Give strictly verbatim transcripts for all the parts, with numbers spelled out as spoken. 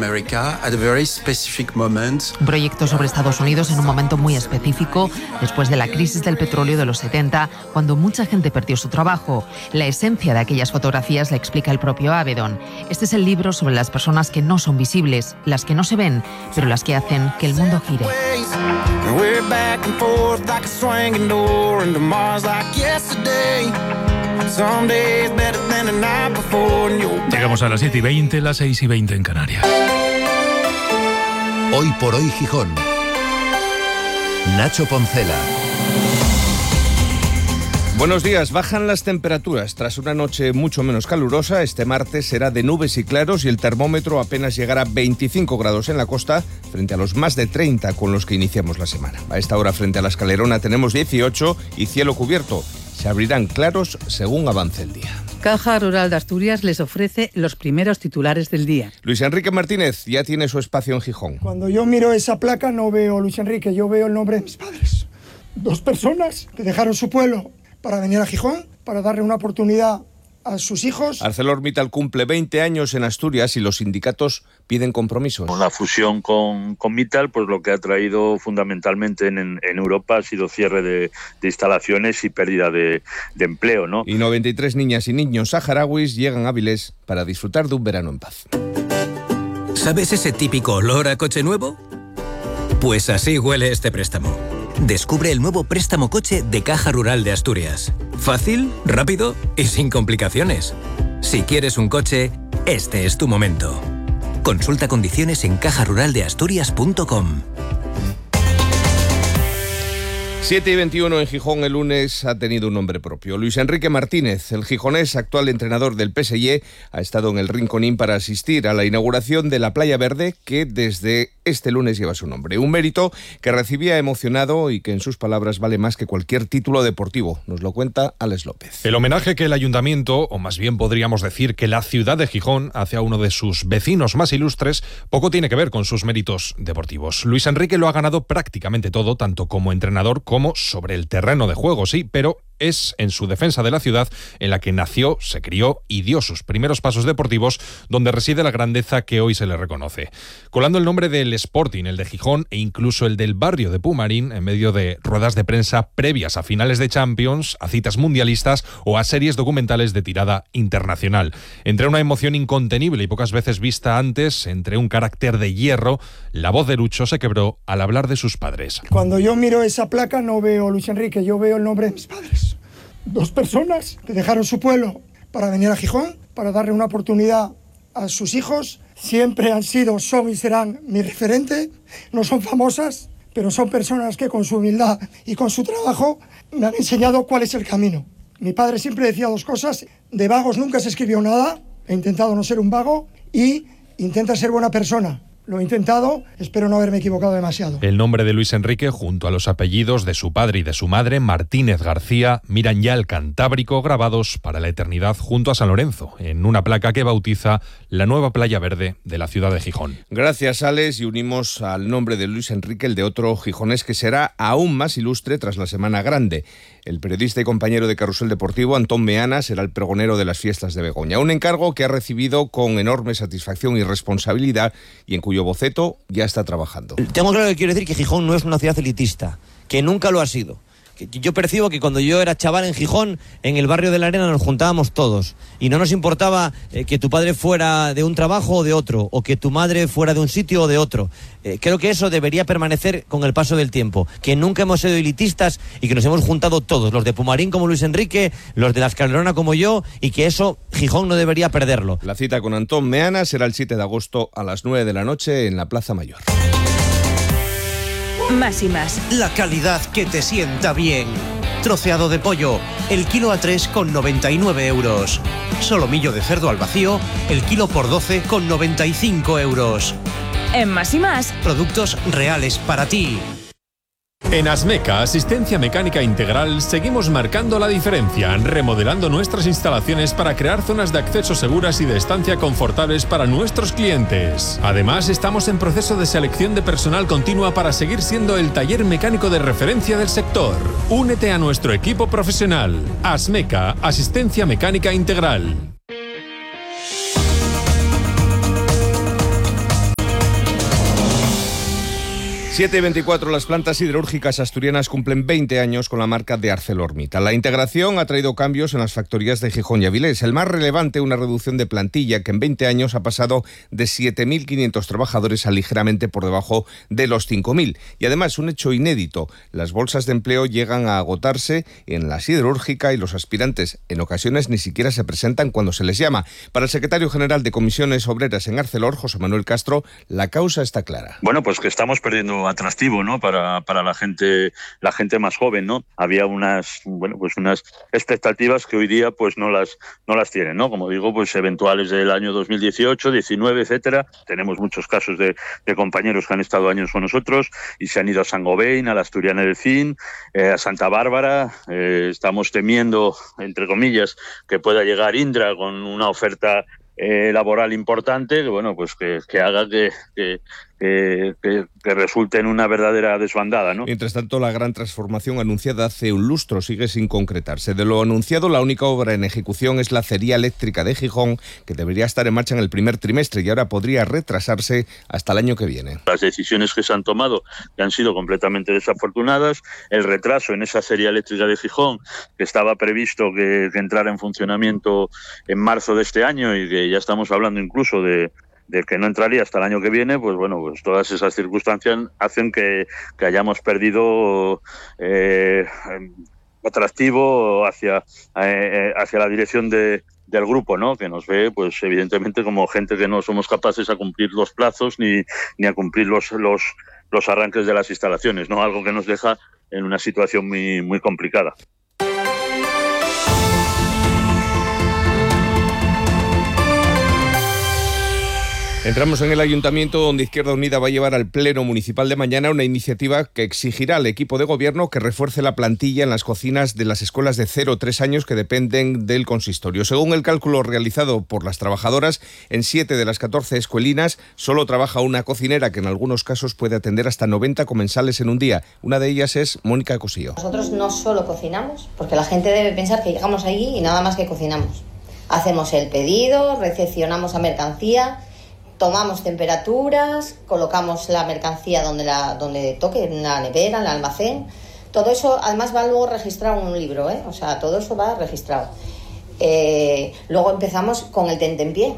America at a very specific moment. Un proyecto sobre Estados Unidos en un momento muy específico, después de la crisis del petróleo de los setenta, cuando mucha gente perdió su trabajo. La esencia de aquellas fotografías la explica el propio Avedon. Este es el libro sobre las personas que no son visibles, las que no se ven, pero las que hacen que el mundo gire. Llegamos a las siete y veinte, las seis y veinte en Canarias. Hoy por hoy Gijón. Nacho Poncela. Buenos días. Bajan las temperaturas. Tras una noche mucho menos calurosa, este martes será de nubes y claros y el termómetro apenas llegará a veinticinco grados en la costa, frente a los más de treinta con los que iniciamos la semana. A esta hora, frente a la Escalerona, tenemos dieciocho y cielo cubierto. Se abrirán claros según avance el día. Caja Rural de Asturias les ofrece los primeros titulares del día. Luis Enrique Martínez ya tiene su espacio en Gijón. Cuando yo miro esa placa no veo Luis Enrique, yo veo el nombre de mis padres. Dos personas que dejaron su pueblo para venir a Gijón, para darle una oportunidad a sus hijos. ArcelorMittal cumple veinte años en Asturias y los sindicatos piden compromisos. La fusión con, con Mittal, pues lo que ha traído fundamentalmente en, en Europa ha sido cierre de, de instalaciones y pérdida de, de empleo, ¿no? Y noventa y tres niñas y niños saharauis llegan a Avilés para disfrutar de un verano en paz. ¿Sabes ese típico olor a coche nuevo? Pues así huele este préstamo. Descubre el nuevo préstamo coche de Caja Rural de Asturias. Fácil, rápido y sin complicaciones. Si quieres un coche, este es tu momento. Consulta condiciones en caja rural de asturias punto com. siete y veintiuno en Gijón el lunes ha tenido un nombre propio. Luis Enrique Martínez, el gijonés, actual entrenador del P S G, ha estado en el Rinconín para asistir a la inauguración de la Playa Verde que desde este lunes lleva su nombre. Un mérito que recibía emocionado y que en sus palabras vale más que cualquier título deportivo. Nos lo cuenta Alex López. El homenaje que el ayuntamiento, o más bien podríamos decir que la ciudad de Gijón, hace a uno de sus vecinos más ilustres, poco tiene que ver con sus méritos deportivos. Luis Enrique lo ha ganado prácticamente todo, tanto como entrenador como sobre el terreno de juego, sí, pero es en su defensa de la ciudad en la que nació, se crió y dio sus primeros pasos deportivos, donde reside la grandeza que hoy se le reconoce. Colando el nombre del Sporting, el de Gijón e incluso el del barrio de Pumarín en medio de ruedas de prensa previas a finales de Champions, a citas mundialistas o a series documentales de tirada internacional. Entre una emoción incontenible y pocas veces vista antes, entre un carácter de hierro, la voz de Lucho se quebró al hablar de sus padres. Cuando yo miro esa placa no veo Luis Enrique, yo veo el nombre de mis padres. Dos personas que dejaron su pueblo para venir a Gijón, para darle una oportunidad a sus hijos. Siempre han sido, son y serán mi referente. No son famosas, pero son personas que con su humildad y con su trabajo me han enseñado cuál es el camino. Mi padre siempre decía dos cosas: de vagos nunca se escribió nada, he intentado no ser un vago, y intenta ser buena persona. Lo he intentado, espero no haberme equivocado demasiado. El nombre de Luis Enrique, junto a los apellidos de su padre y de su madre, Martínez García, miran ya el Cantábrico, grabados para la eternidad junto a San Lorenzo, en una placa que bautiza la nueva Playa Verde de la ciudad de Gijón. Gracias, Alex, y unimos al nombre de Luis Enrique el de otro gijonés que será aún más ilustre tras la Semana Grande. El periodista y compañero de Carrusel Deportivo, Antón Meana, será el pregonero de las fiestas de Begoña. Un encargo que ha recibido con enorme satisfacción y responsabilidad y en cuyo boceto ya está trabajando. Tengo claro que quiero decir que Gijón no es una ciudad elitista, que nunca lo ha sido. Yo percibo que cuando yo era chaval en Gijón, en el barrio de la Arena nos juntábamos todos y no nos importaba eh, que tu padre fuera de un trabajo o de otro, o que tu madre fuera de un sitio o de otro. Eh, creo que eso debería permanecer con el paso del tiempo, que nunca hemos sido elitistas y que nos hemos juntado todos, los de Pumarín como Luis Enrique, los de la Escalerona como yo, y que eso Gijón no debería perderlo. La cita con Antón Meana será el siete de agosto a las nueve de la noche en la Plaza Mayor. Más y más. La calidad que te sienta bien. Troceado de pollo, el kilo a tres con noventa y nueve euros. Solomillo de cerdo al vacío, el kilo por doce con noventa y cinco euros. En Más y más. Productos reales para ti. En Asmeca, Asistencia Mecánica Integral, seguimos marcando la diferencia, remodelando nuestras instalaciones para crear zonas de acceso seguras y de estancia confortables para nuestros clientes. Además, estamos en proceso de selección de personal continua para seguir siendo el taller mecánico de referencia del sector. Únete a nuestro equipo profesional. Asmeca, Asistencia Mecánica Integral. siete y veinticuatro, las plantas siderúrgicas asturianas cumplen veinte años con la marca de ArcelorMittal. La integración ha traído cambios en las factorías de Gijón y Avilés. El más relevante, una reducción de plantilla que en veinte años ha pasado de siete mil quinientos trabajadores a ligeramente por debajo de los cinco mil. Y además, un hecho inédito, las bolsas de empleo llegan a agotarse en la siderúrgica y los aspirantes en ocasiones ni siquiera se presentan cuando se les llama. Para el secretario general de Comisiones Obreras en Arcelor, José Manuel Castro, la causa está clara. Bueno, pues que estamos perdiendo atractivo, ¿no? Para, para la gente, la gente más joven, ¿no? Había unas, bueno, pues unas expectativas que hoy día, pues no las, no las tienen, ¿no? Como digo, pues eventuales del año dos mil dieciocho, diecinueve, etcétera. Tenemos muchos casos de, de compañeros que han estado años con nosotros y se han ido a San Gobain, a la Asturiana del Cin, eh, a Santa Bárbara. Eh, estamos temiendo, entre comillas, que pueda llegar Indra con una oferta Eh, laboral importante, que bueno, pues que, que haga que, que, que, que, que resulte en una verdadera desbandada, ¿no? Mientras tanto, la gran transformación anunciada hace un lustro sigue sin concretarse. De lo anunciado, la única obra en ejecución es la acería eléctrica de Gijón, que debería estar en marcha en el primer trimestre y ahora podría retrasarse hasta el año que viene. Las decisiones que se han tomado, que han sido completamente desafortunadas, el retraso en esa acería eléctrica de Gijón, que estaba previsto que, que entrara en funcionamiento en marzo de este año y que ya estamos hablando incluso de, de que no entraría hasta el año que viene, pues bueno, pues todas esas circunstancias hacen que, que hayamos perdido eh, atractivo hacia, eh, hacia la dirección de, del grupo, ¿no? Que nos ve, pues evidentemente, como gente que no somos capaces a cumplir los plazos ni, ni a cumplir los, los, los arranques de las instalaciones, ¿no? Algo que nos deja en una situación muy, muy complicada. Entramos en el Ayuntamiento, donde Izquierda Unida va a llevar al Pleno Municipal de mañana una iniciativa que exigirá al equipo de gobierno que refuerce la plantilla en las cocinas de las escuelas de cero a tres años que dependen del consistorio. Según el cálculo realizado por las trabajadoras, en siete de las catorce escuelinas solo trabaja una cocinera que en algunos casos puede atender hasta noventa comensales en un día. Una de ellas es Mónica Cosío. Nosotros no solo cocinamos, porque la gente debe pensar que llegamos allí y nada más que cocinamos. Hacemos el pedido, recepcionamos a mercancía, tomamos temperaturas, colocamos la mercancía donde, la, donde toque, en la nevera, en el almacén. Todo eso además va luego registrado en un libro, ¿eh? O sea, todo eso va registrado. Eh, luego empezamos con el tentempié.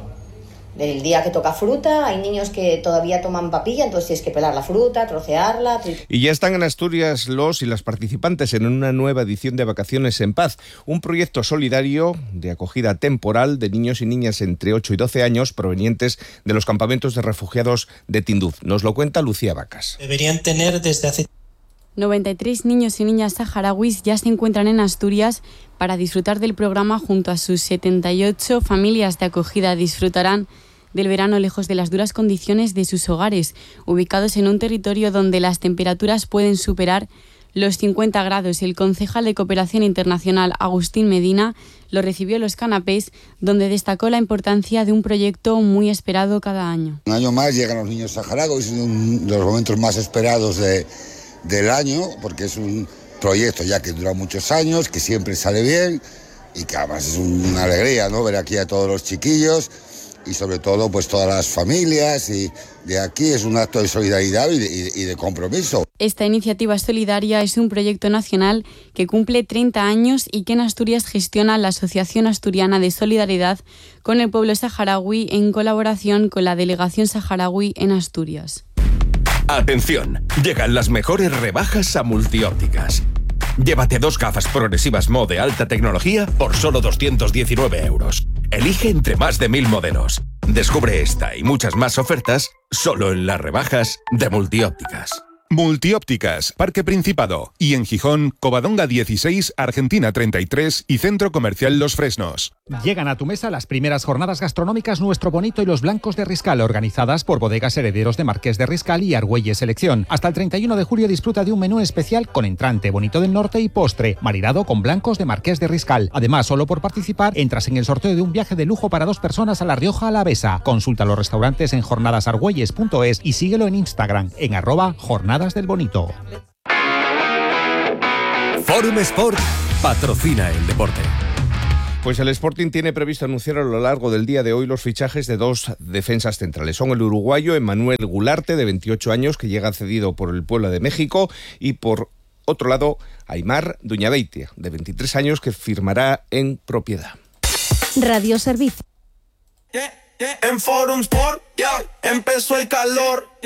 El día que toca fruta, hay niños que todavía toman papilla, entonces tienes que pelar la fruta, trocearla. Y ya están en Asturias los y las participantes en una nueva edición de Vacaciones en Paz, un proyecto solidario de acogida temporal de niños y niñas entre ocho y doce años provenientes de los campamentos de refugiados de Tinduf. Nos lo cuenta Lucía Vacas. Deberían tener desde hace noventa y tres niños y niñas saharauis ya se encuentran en Asturias para disfrutar del programa junto a sus setenta y ocho familias de acogida. Disfrutarán del verano lejos de las duras condiciones de sus hogares, ubicados en un territorio donde las temperaturas pueden superar los cincuenta grados. El concejal de Cooperación Internacional, Agustín Medina, lo recibió en los canapés, donde destacó la importancia de un proyecto muy esperado cada año. Un año más llegan los niños saharauis, uno de los momentos más esperados de, del año, porque es un proyecto ya que dura muchos años, que siempre sale bien y que además es una alegría, ¿no?, ver aquí a todos los chiquillos y sobre todo pues todas las familias, y de aquí es un acto de solidaridad y de, y de compromiso. Esta iniciativa solidaria es un proyecto nacional que cumple treinta años y que en Asturias gestiona la Asociación Asturiana de Solidaridad con el pueblo saharaui en colaboración con la Delegación Saharaui en Asturias. Atención, llegan las mejores rebajas a Multiópticas. Llévate dos gafas progresivas Mo de alta tecnología por solo doscientos diecinueve euros. Elige entre más de mil modelos. Descubre esta y muchas más ofertas solo en las rebajas de Multiópticas. Multiópticas, Parque Principado. Y en Gijón, Covadonga dieciséis, Argentina treinta y tres y Centro Comercial Los Fresnos. Llegan a tu mesa las primeras jornadas gastronómicas Nuestro Bonito y los Blancos de Riscal, organizadas por Bodegas Herederos de Marqués de Riscal y Argüelles Selección. Hasta el treinta y uno de julio disfruta de un menú especial con entrante, bonito del norte y postre, maridado con Blancos de Marqués de Riscal. Además, solo por participar, entras en el sorteo de un viaje de lujo para dos personas a La Rioja Alavesa. Consulta los restaurantes en jornadas argüelles punto es y síguelo en Instagram en arroba jornadas del bonito. Forum Sport patrocina el deporte. Pues el Sporting tiene previsto anunciar a lo largo del día de hoy los fichajes de dos defensas centrales. Son el uruguayo Emmanuel Gularte, de veintiocho años, que llega cedido por el Puebla de México, y por otro lado, Aimar Duñabeitia, de veintitrés años, que firmará en propiedad. Radio Servicio. Yeah, yeah. En Forum Sport, yeah, empezó el calor.